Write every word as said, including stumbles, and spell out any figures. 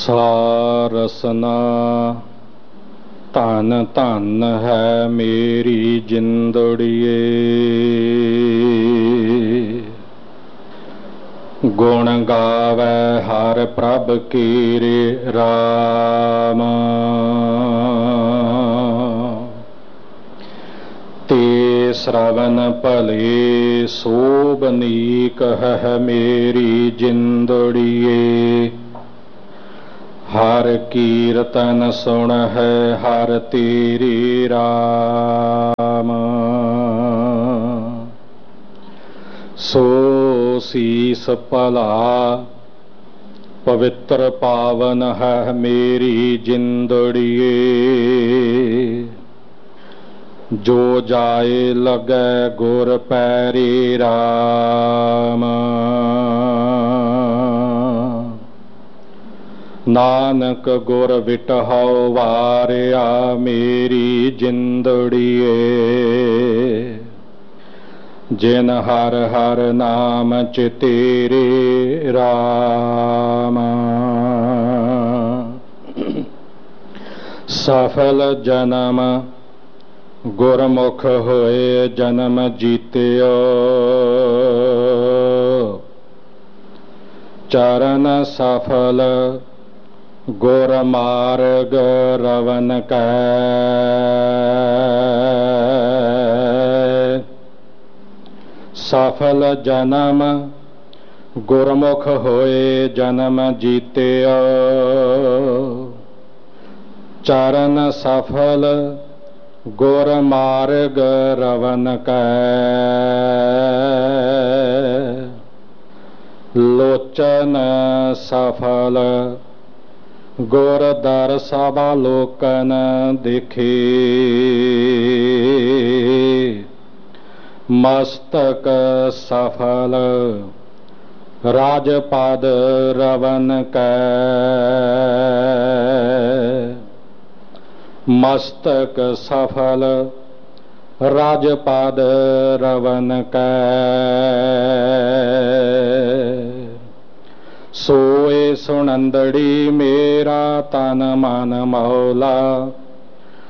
ਸਾਰਸਨਾ ਧਨ ਧਨ ਹੈ ਮੇਰੀ ਜਿੰਦੜੀਏ, ਗੁਣ ਗਾਵੈ ਹਰ ਪ੍ਰਭ ਕੀਰੇ ਰਾਮ। ਤੇ ਸ਼ਰਵਨ ਭਲੇ ਸੋਭਨੀਕ ਹੈ ਮੇਰੀ ਜਿੰਦੜੀਏ, ਹਰ ਕੀਰਤਨ ਸੁਣ ਹੈ ਹਰ ਤੇਰੇ ਰਾਮ। ਸੋ ਸੀਸ ਭਲਾ ਪਵਿੱਤਰ ਪਾਵਨ ਹੈ ਮੇਰੀ ਜਿੰਦੜੀਏ, ਜੋ ਜਾਏ ਲਗੈ ਗੁਰ ਪੈਰੇ ਰਾਮ। ਨਾਨਕ ਗੁਰ ਵਿਟਹੁ ਵਾਰਿਆ ਮੇਰੀ ਜਿੰਦੜੀਏ, ਜਿਨ ਹਰ ਹਰ ਨਾਮ ਚਿਤੇਰੇ ਰਾਮ। ਸਫਲ ਜਨਮ ਗੁਰਮੁਖ ਹੋਏ ਜਨਮ ਜੀਤਿਓ, ਚਰਨ ਸਫਲ ਗੁਰ ਮਾਰਗ ਰਵਨ ਕੈ। ਸਫਲ ਜਨਮ ਗੁਰਮੁਖ ਹੋਏ ਜਨਮ ਜੀਤਿਓ, ਚਰਨ ਸਫਲ ਗੁਰ ਮਾਰਗ ਰਵਨ ਕੈ। ਲੋਚਨ ਸਫਲ ਗੁਰ ਦਰ ਸਬਾਲੋਕਨ ਦੇਖੇ, ਮਸਤਕ ਸਫਲ ਰਾਜਪਦ ਰਵਨ ਕੈ। ਮਸਤਕ ਸਫਲ ਰਾਜਪਦ ਰਵਨ ਕੈ। ਸੋਏ ਸੁਣੰਦੜੀ ਮੇਰਾ ਤਨ ਮਨ ਮੌਲਾ,